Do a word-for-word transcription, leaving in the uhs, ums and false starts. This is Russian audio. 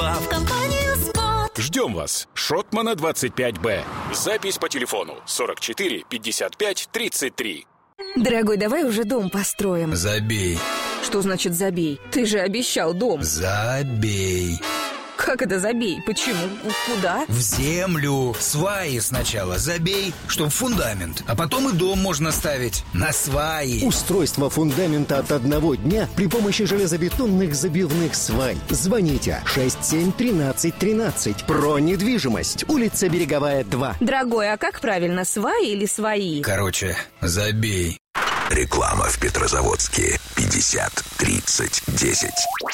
В компанию «Спот». Ждем вас. Шотмана двадцать пять Б. Запись по телефону сорок четыре пятьдесят пять тридцать три. Дорогой, давай уже дом построим. Забей. Что значит забей? Ты же обещал дом. Забей. Как это забей? Почему? Куда? В землю. Сваи сначала забей, чтоб фундамент. А потом и дом можно ставить на сваи. Устройство фундамента от одного дня при помощи железобетонных забивных свай. Звоните шесть семь тринадцать тринадцать. Про недвижимость. Улица Береговая, два. Дорогой, а как правильно, сваи или свои? Короче, забей. Реклама в Петрозаводске. пятьдесят тридцать десять.